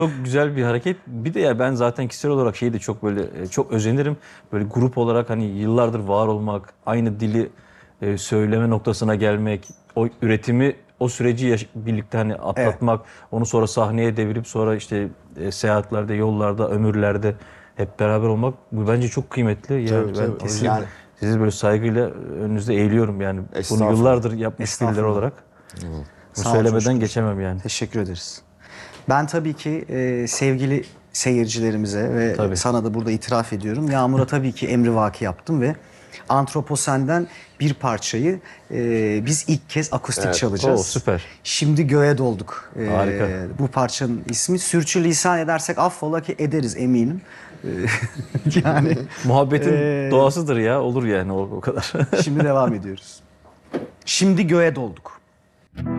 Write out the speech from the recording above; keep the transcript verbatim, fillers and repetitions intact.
Çok güzel bir hareket. Bir de ya ben zaten kişisel olarak şeyi de çok böyle e, çok özenirim. Böyle grup olarak hani yıllardır var olmak, aynı dili e, söyleme noktasına gelmek, o üretimi, o süreci yaş- birlikte hani Evet. atlatmak, onu sonra sahneye devirip sonra işte e, seyahatlerde, yollarda, ömürlerde hep beraber olmak bu bence çok kıymetli. Tabii Yani ben tabii. o yüzden Yani sizi böyle saygıyla önünüzde eğiliyorum yani. Bunu estağfurullah. yıllardır yapmış birileri Estağfurullah. olarak. Bunu Sağ ol söylemeden Coşkun. geçemem yani. Teşekkür ederiz. Ben tabii ki e, sevgili seyircilerimize ve Tabii. sana da burada itiraf ediyorum. Yağmur'a tabii ki emrivaki yaptım ve Antroposen'den bir parçayı e, biz ilk kez akustik Evet. çalacağız. Oo, süper. Şimdi göğe dolduk. E, Harika. Bu parçanın ismi. Sürçülisan edersek affola ki ederiz eminim. E, yani Muhabbetin Ee, doğasıdır ya. Olur yani o, o kadar. şimdi devam ediyoruz. Şimdi göğe dolduk.